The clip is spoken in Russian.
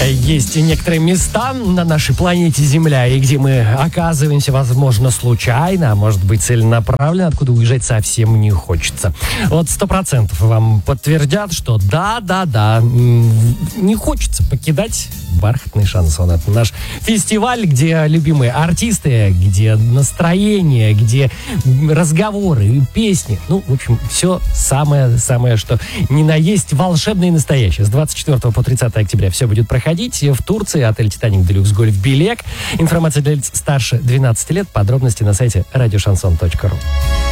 есть некоторые места на нашей планете Земля, и где мы оказываемся, возможно, случайно, а может быть целенаправленно, откуда уезжать совсем не хочется. Вот 100% вам подтвердят, что да, не хочется покидать бархатный шансон. Это наш фестиваль, где любимые артисты, где настроение, где разговоры, песни. Ну, в общем, все самое, что ни на есть волшебное и настоящее. С 24 по 30 октября все будет проходить в Турции, отель «Титаник Делюкс Гольф Белек». Информация для лиц старше 12 лет. Подробности на сайте radioshanson.ru.